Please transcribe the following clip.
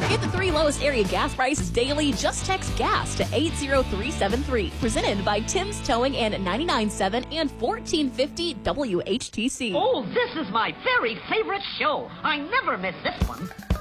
Get the 3 lowest area gas prices daily. Just text GAS to 80373. Presented by Tim's Towing and 99.7 and 1450 WHTC. Oh, this is my very favorite show. I never miss this one.